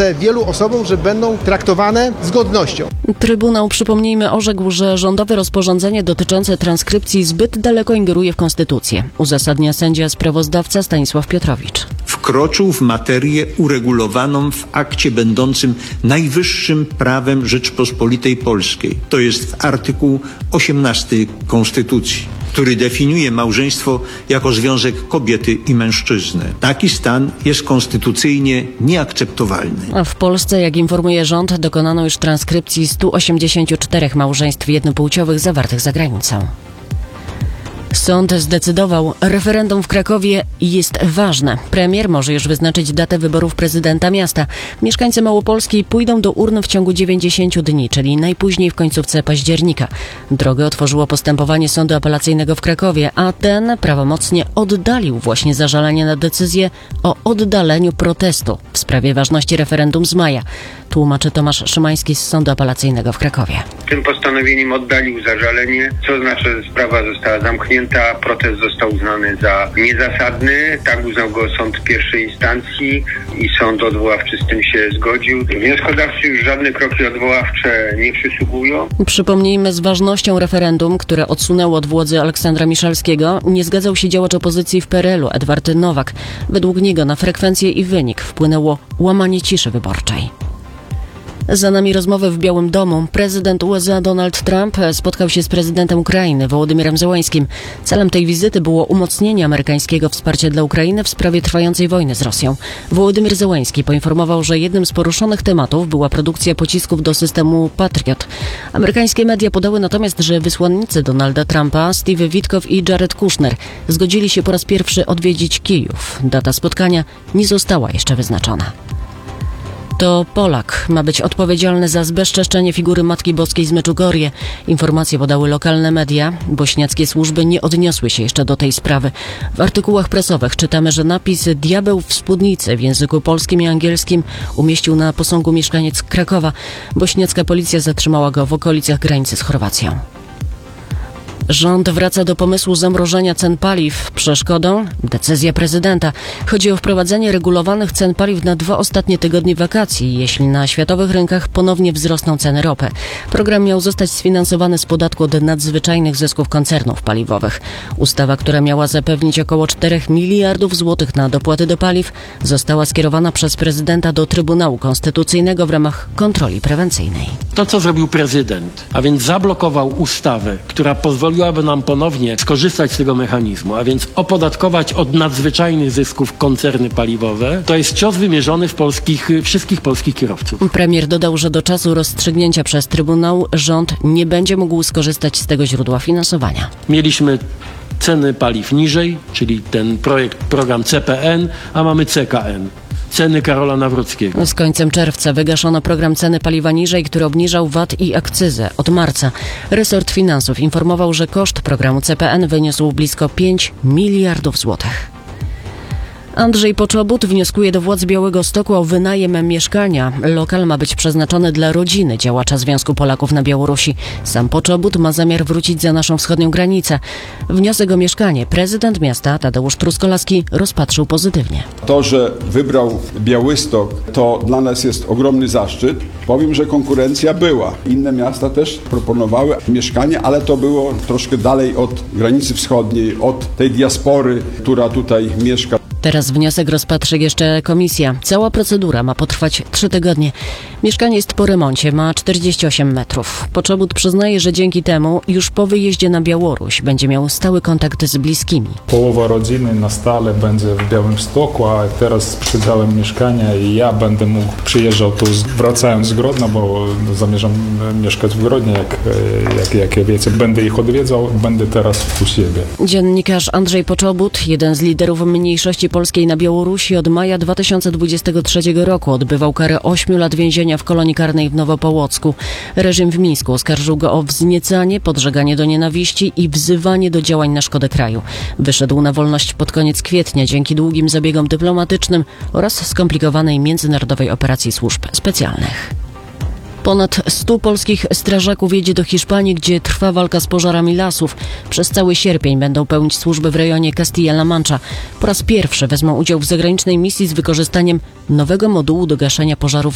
obiecujące wielu osobom, że będą traktowane z godnością. Trybunał, przypomnijmy, orzekł, że rządowe rozporządzenie dotyczące transkrypcji zbyt daleko ingeruje w konstytucję. Uzasadnia sędzia sprawozdawca Stanisław Piotrowicz. Wkroczył w materię uregulowaną w akcie będącym najwyższym prawem Rzeczypospolitej Polskiej. To jest artykuł 18 Konstytucji, który definiuje małżeństwo jako związek kobiety i mężczyzny. Taki stan jest konstytucyjnie nieakceptowalny. A w Polsce, jak informuje rząd, dokonano już transkrypcji 184 małżeństw jednopłciowych zawartych za granicą. Sąd zdecydował, referendum w Krakowie jest ważne. Premier może już wyznaczyć datę wyborów prezydenta miasta. Mieszkańcy Małopolski pójdą do urn w ciągu 90 dni, czyli najpóźniej w końcówce października. Drogę otworzyło postępowanie Sądu Apelacyjnego w Krakowie, a ten prawomocnie oddalił właśnie zażalenie na decyzję o oddaleniu protestu w sprawie ważności referendum z maja. Tłumaczy Tomasz Szymański z Sądu Apelacyjnego w Krakowie. Tym postanowieniem oddalił zażalenie, co znaczy, że sprawa została zamknięta, protest został uznany za niezasadny. Tak uznał go sąd pierwszej instancji i sąd odwoławczy z tym się zgodził. Wnioskodawcy już żadne kroki odwoławcze nie przysługują. Przypomnijmy, z ważnością referendum, które odsunęło od władzy Aleksandra Miszalskiego, nie zgadzał się działacz opozycji w PRL-u Edward Nowak. Według niego na frekwencję i wynik wpłynęło łamanie ciszy wyborczej. Za nami rozmowy w Białym Domu. Prezydent USA Donald Trump spotkał się z prezydentem Ukrainy Wołodymyrem Zełeńskim. Celem tej wizyty było umocnienie amerykańskiego wsparcia dla Ukrainy w sprawie trwającej wojny z Rosją. Wołodymyr Zełeński poinformował, że jednym z poruszonych tematów była produkcja pocisków do systemu Patriot. Amerykańskie media podały natomiast, że wysłannicy Donalda Trumpa, Steve Witkow i Jared Kushner, zgodzili się po raz pierwszy odwiedzić Kijów. Data spotkania nie została jeszcze wyznaczona. To Polak ma być odpowiedzialny za zbezczeszczenie figury Matki Boskiej z Meczugorie. Informacje podały lokalne media. Bośniackie służby nie odniosły się jeszcze do tej sprawy. W artykułach prasowych czytamy, że napis „Diabeł w spódnicy” w języku polskim i angielskim umieścił na posągu mieszkaniec Krakowa. Bośniacka policja zatrzymała go w okolicach granicy z Chorwacją. Rząd wraca do pomysłu zamrożenia cen paliw. Przeszkodą? Decyzja prezydenta. Chodzi o wprowadzenie regulowanych cen paliw na 2 ostatnie tygodnie wakacji, jeśli na światowych rynkach ponownie wzrosną ceny ropy. Program miał zostać sfinansowany z podatku od nadzwyczajnych zysków koncernów paliwowych. Ustawa, która miała zapewnić około 4 miliardów złotych na dopłaty do paliw, została skierowana przez prezydenta do Trybunału Konstytucyjnego w ramach kontroli prewencyjnej. To, co zrobił prezydent, a więc zablokował ustawę, która pozwoliłaby nam ponownie skorzystać z tego mechanizmu, a więc opodatkować od nadzwyczajnych zysków koncerny paliwowe, to jest cios wymierzony w wszystkich polskich kierowców. Premier dodał, że do czasu rozstrzygnięcia przez Trybunał rząd nie będzie mógł skorzystać z tego źródła finansowania. Mieliśmy ceny paliw niżej, czyli ten program CPN, a mamy CKN. Ceny Karola Nawrockiego. Z końcem czerwca wygaszono program ceny paliwa niżej, który obniżał VAT i akcyzę. Od marca resort finansów informował, że koszt programu CPN wyniósł blisko 5 miliardów złotych. Andrzej Poczobut wnioskuje do władz Białegostoku o wynajem mieszkania. Lokal ma być przeznaczony dla rodziny działacza Związku Polaków na Białorusi. Sam Poczobut ma zamiar wrócić za naszą wschodnią granicę. Wniosek o mieszkanie prezydent miasta Tadeusz Truskolaski rozpatrzył pozytywnie. To, że wybrał Białystok, to dla nas jest ogromny zaszczyt. Powiem, że konkurencja była. Inne miasta też proponowały mieszkanie, ale to było troszkę dalej od granicy wschodniej, od tej diaspory, która tutaj mieszka. Teraz wniosek rozpatrzy jeszcze komisja. Cała procedura ma potrwać 3 tygodnie. Mieszkanie jest po remoncie, ma 48 metrów. Poczobut przyznaje, że dzięki temu już po wyjeździe na Białoruś będzie miał stały kontakt z bliskimi. Połowa rodziny na stale będzie w Białymstoku, a teraz sprzedałem mieszkanie i ja będę mógł przyjeżdżał tu wracając z Grodna, bo zamierzam mieszkać w Grodnie, jak wiecie. Będę ich odwiedzał, będę teraz u siebie. Dziennikarz Andrzej Poczobut, jeden z liderów mniejszości polskiej na Białorusi, od maja 2023 roku odbywał karę 8 lat więzienia w kolonii karnej w Nowopołocku. Reżim w Mińsku oskarżył go o wzniecanie, podżeganie do nienawiści i wzywanie do działań na szkodę kraju. Wyszedł na wolność pod koniec kwietnia dzięki długim zabiegom dyplomatycznym oraz skomplikowanej międzynarodowej operacji służb specjalnych. Ponad 100 polskich strażaków jedzie do Hiszpanii, gdzie trwa walka z pożarami lasów. Przez cały sierpień będą pełnić służby w rejonie Castilla-La Mancha. Po raz pierwszy wezmą udział w zagranicznej misji z wykorzystaniem nowego modułu do gaszenia pożarów